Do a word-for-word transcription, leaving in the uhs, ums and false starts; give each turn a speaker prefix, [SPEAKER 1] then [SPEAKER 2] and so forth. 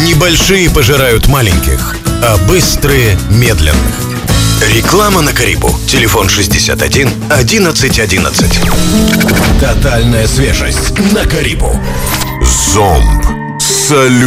[SPEAKER 1] Небольшие пожирают маленьких, а быстрые – медленных. Реклама на Карибу. Телефон шестьдесят один одиннадцать одиннадцать. Тотальная свежесть на Карибу. Зомб. Салют.